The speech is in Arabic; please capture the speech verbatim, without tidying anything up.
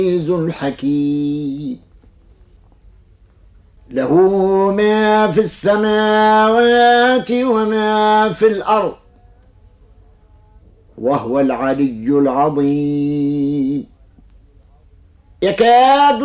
الحكيم له ما في السماوات وما في الأرض وهو العلي العظيم. يكاد